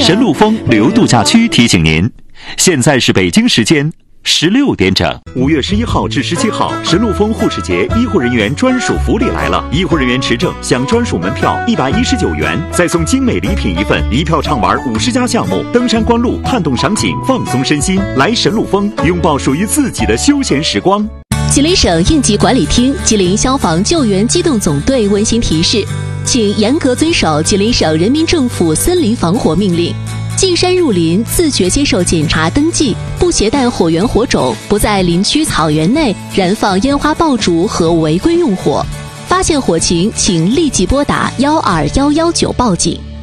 神鹿峰旅游度假区提醒您，现在是北京时间16点整。5月11号至17号，神鹿峰护士节医护人员专属福利来了！医护人员持证享专属门票119元，再送精美礼品1份，一票畅玩50家项目，登山观路、探洞赏景，放松身心。来神鹿峰，拥抱属于自己的休闲时光。 吉林省应急管理厅、吉林消防救援机动总队温馨提示，请严格遵守吉林省人民政府森林防火命令。进山入林，自觉接受检查登记，不携带火源火种，不在林区草原内燃放烟花爆竹和违规用火。发现火情，请立即拨打12119报警。